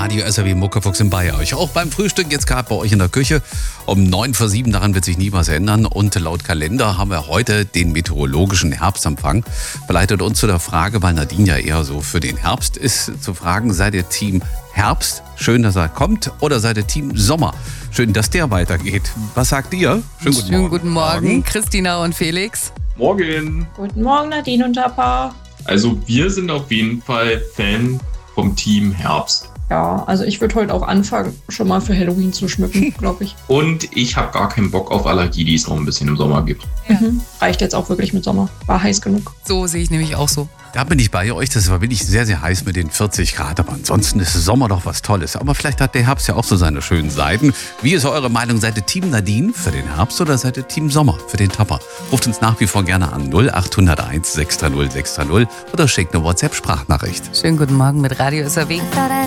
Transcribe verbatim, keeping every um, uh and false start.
Radio S R W Muckefuchs in bei euch. Auch beim Frühstück jetzt gerade bei euch in der Küche um neun vor sieben, daran wird sich nie was ändern. Und laut Kalender haben wir heute den meteorologischen Herbstempfang. Beleitet uns zu der Frage, weil Nadine ja eher so für den Herbst ist, zu fragen, seid ihr Team Herbst? Schön, dass er kommt. Oder seid ihr Team Sommer? Schön, dass der weitergeht. Was sagt ihr? Schönen guten Schönen Morgen. Guten Morgen, Morgen, Christina und Felix. Morgen. Guten Morgen, Nadine und Papa. Also wir sind auf jeden Fall Fan vom Team Herbst. Ja, also ich würde heute auch anfangen, schon mal für Halloween zu schmücken, glaube ich. Und ich habe gar keinen Bock auf Allergie, die es noch ein bisschen im Sommer gibt. Ja. Mhm. Reicht jetzt auch wirklich mit Sommer. War heiß genug. So sehe ich nämlich auch so. Da bin ich bei euch, das war wirklich sehr, sehr heiß mit den vierzig Grad, aber ansonsten ist Sommer doch was Tolles. Aber vielleicht hat der Herbst ja auch so seine schönen Seiten. Wie ist eure Meinung? Seid ihr Team Nadine für den Herbst oder seid ihr Team Sommer für den Tapper? Ruft uns nach wie vor gerne an null acht null eins sechs drei null sechs drei null oder schickt eine WhatsApp-Sprachnachricht. Schönen guten Morgen mit Radio S R W.